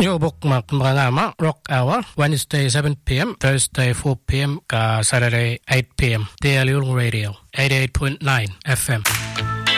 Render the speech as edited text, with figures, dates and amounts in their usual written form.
Yung bookmark mga ngama, Rock Hour, Wednesday 7 p.m., Thursday 4 p.m., Saturday 8 p.m. Daily Radio, 88.9 FM.